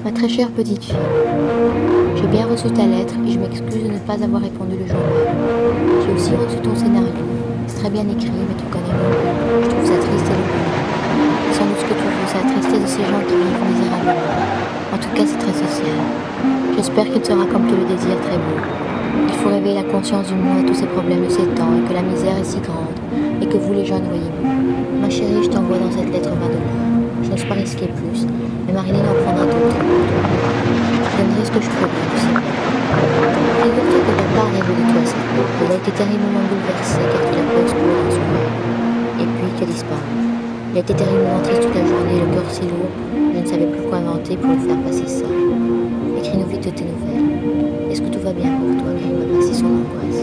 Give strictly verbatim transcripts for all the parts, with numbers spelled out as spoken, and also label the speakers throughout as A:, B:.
A: Ma très chère petite fille, j'ai bien reçu ta lettre et je m'excuse de ne pas avoir répondu le jour même. J'ai aussi reçu ton scénario. C'est très bien écrit, mais tu connais mon goût. Je trouve ça triste et lourd. Sans doute que tu trouves ça triste de ces gens qui vivent misérablement. En tout cas, c'est très social. J'espère qu'il sera comme tu le désires très beau. Il faut réveiller la conscience du monde à tous ces problèmes de ces temps et que la misère est si grande et que vous les jeunes voyez mieux. Ma chérie, je t'envoie dans cette lettre vingt dollars. Je n'ose pas risquer plus, mais Marilyn en prendra d'autres pour toi. Je donnerai ce que je pourrai, tu sais. Figure-toi que papa a rêvé de toi cette nuit. Il a été terriblement bouleversé car tu l'as pu explorer dans son rêve. Et puis tu as disparu. Il a été terriblement triste toute la journée, le cœur si lourd, je ne savais plus quoi inventer pour le faire passer ça. Écris-nous vite de tes nouvelles. Est-ce que tout va bien pour toi car il m'a passé son angoisse.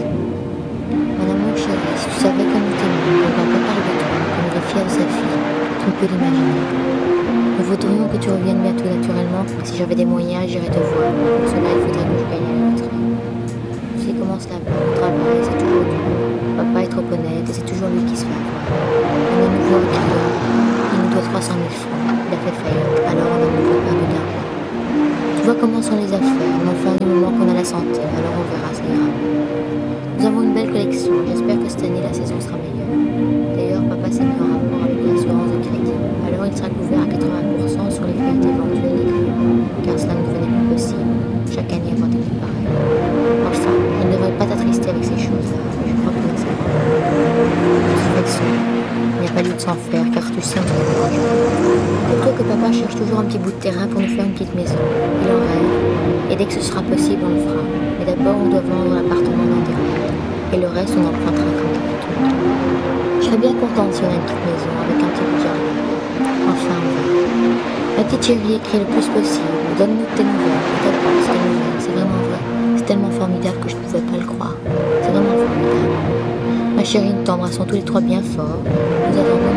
A: Mon amour chéri, si tu savais comme il t'aime, comme papa parle de toi, comme il est fier de sa fille, tu ne peux l'imaginer. Nous voudrions que tu reviennes bientôt naturellement, mais si j'avais des moyens, j'irais te voir. Pour cela, il faudrait que je gagne la loterie. Tu sais comment cela va, au travail, c'est toujours dur. Papa est trop honnête et c'est toujours lui qui se fait avoir. On a nouveau un client, il nous doit trois cent mille francs. Il a fait faillite, alors on a nouveau perdu d'argent. Tu vois comment sont les affaires, mais enfin du moment qu'on a la santé, alors on verra, ça ira. Nous avons une belle collection, j'espère que cette année la saison sera meilleure. D'ailleurs, papa s'est mis en rapport avec l'assurance de crédit, alors il sera couvert à quatre-vingts pour cent sur les faillites éventuelles des clients, car cela ne devenait plus possible, chaque année avant des coups pareils. Enfin, je ne devrais pas t'attrister avec ces choses-là, mais je crois que c'est bon. Satisfaction, il n'y a pas lieu de s'en faire, car tu sais, on se dérange. Dis-toi que papa cherche toujours un petit bout de terrain pour nous faire une petite maison. Il en rêve, et dès que ce sera possible, on le fera. Mais d'abord, on doit vendre l'appartement dans Derrière. Et le reste, on empruntera comme d'habitude. Je serais bien contente si on a une petite maison avec un petit budget. Enfin, on verra. Ma petite chérie, écris le plus possible. Donne-nous tes nouvelles. Peut-être pas tes nouvelles. C'est vraiment vrai. C'est tellement formidable que je ne pouvais pas le croire. C'est vraiment formidable. Ma chérie, nous t'embrassons tous les trois bien fort. Nous attendons